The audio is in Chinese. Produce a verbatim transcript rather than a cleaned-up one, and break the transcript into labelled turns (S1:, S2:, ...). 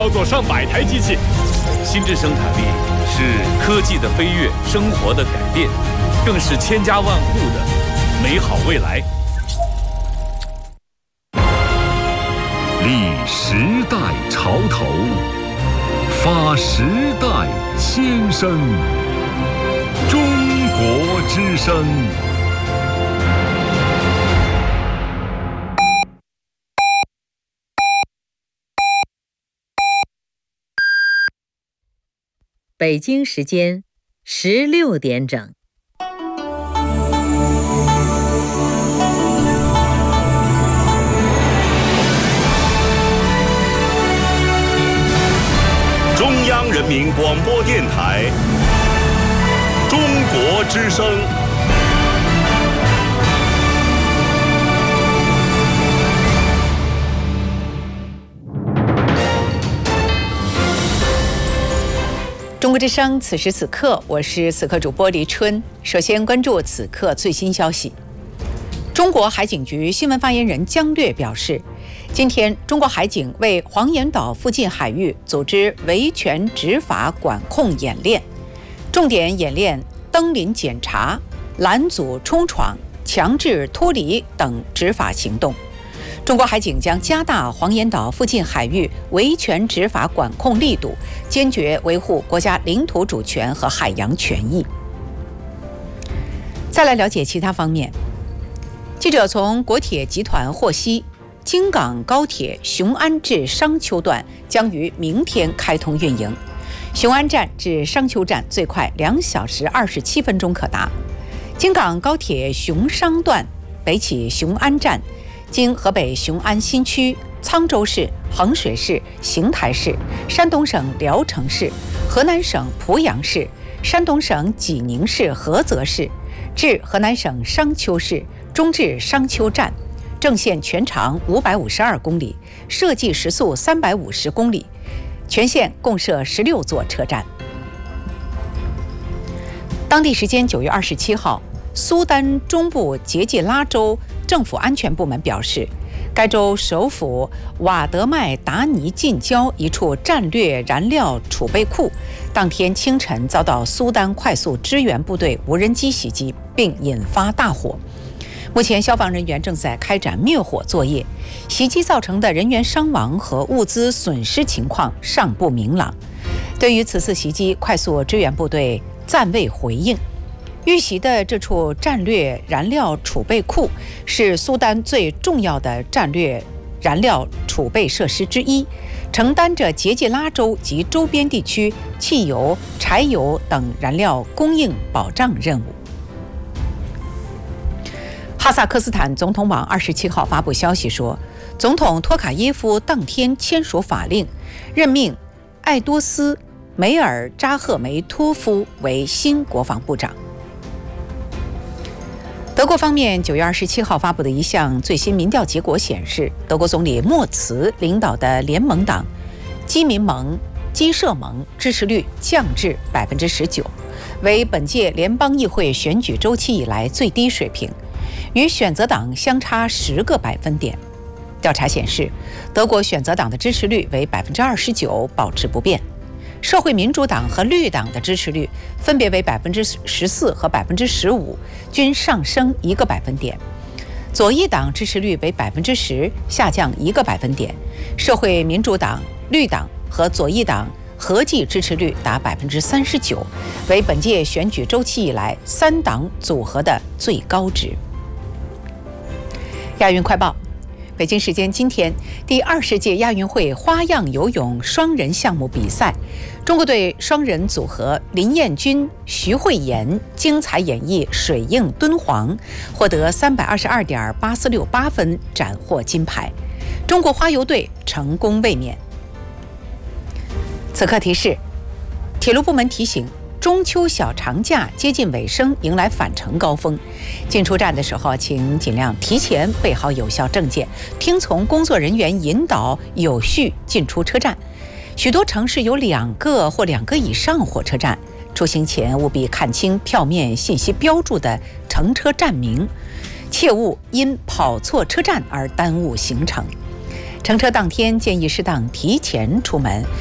S1: 操作上百台机器。心智生产力是科技的飞跃，生活的改变，更是千家万户的美好未来。
S2: 立时代潮头，发时代先声。中国之声。
S3: 北京时间十六点整。
S4: 中央人民广播电台中国之声。
S5: 中国之声，此时此刻，我是此刻主播黎春。首先关注此刻最新消息。中国海警局新闻发言人姜略表示，今天中国海警为黄岩岛附近海域组织维权执法管控演练，重点演练登临检查、拦阻冲闯、强制脱离等执法行动。中国海警将加大黄岩岛附近海域维权执法管控力度，坚决维护国家领土主权和海洋权益。再来了解其他方面。记者从国铁集团获悉，京港高铁雄安至商丘段将于明天开通运营，雄安站至商丘站最快两小时二十七分钟可达。京港高铁雄商段北起雄安站，经河北雄安新区、沧州市、衡水市、邢台市、山东省聊城市、河南省濮阳市、山东省济宁市菏泽市，至河南省商丘市，中至商丘站，正线全长五百五十二公里，设计时速三百五十公里，全线共设十六座车站。当地时间九月二十七号，苏丹中部杰季拉州政府安全部门表示，该州首府瓦德麦达尼近郊一处战略燃料储备库，当天清晨遭到苏丹快速支援部队无人机袭击，并引发大火。目前消防人员正在开展灭火作业，袭击造成的人员伤亡和物资损失情况尚不明朗。对于此次袭击，快速支援部队暂未回应。遇袭的这处战略燃料储备库是苏丹最重要的战略燃料储备设施之一，承担着杰季拉州及周边地区汽油、柴油等燃料供应保障任务。哈萨克斯坦总统网二十七号发布消息说，总统托卡耶夫当天签署法令，任命艾多斯·梅尔扎赫梅托夫为新国防部长。德国方面九月二十七号发布的一项最新民调结果显示，德国总理默茨领导的联盟党基民盟、基社盟支持率降至百分之十九，为本届联邦议会选举周期以来最低水平，与选择党相差十个百分点。调查显示，德国选择党的支持率为百分之二十九，保持不变。社会民主党和绿党的支持率分别为百分之十四和百分之十五，均上升一个百分点。左翼党支持率为百分之十，下降一个百分点。社会民主党、绿党和左翼党合计支持率达百分之三十九，为本届选举周期以来三党组合的最高值。亚运快报。北京时间今天，第二十届亚运会花样游泳双人项目比赛，中国队双人组合林彦君、徐慧妍精彩演绎水映敦煌，获得三百二十二点八四六八分，斩获金牌。中国花游队成功卫冕。此刻提示：铁路部门提醒，中秋小长假接近尾声，迎来返程高峰。进出站的时候，请尽量提前备好有效证件，听从工作人员引导，有序进出车站。许多城市有两个或两个以上火车站，出行前务必看清票面信息标注的乘车站名，切勿因跑错车站而耽误行程。 乘车当天建议适当提前出门，